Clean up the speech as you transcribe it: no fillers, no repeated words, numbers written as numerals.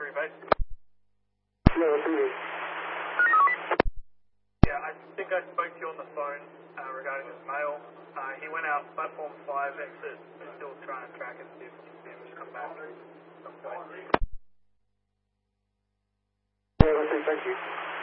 base. No, it's me. Yeah, I think I spoke to you on the phone regarding this male. He went out platform 5 exit. We're still trying to track it, see if we can see him just come back at some point. Yeah, okay, thank you.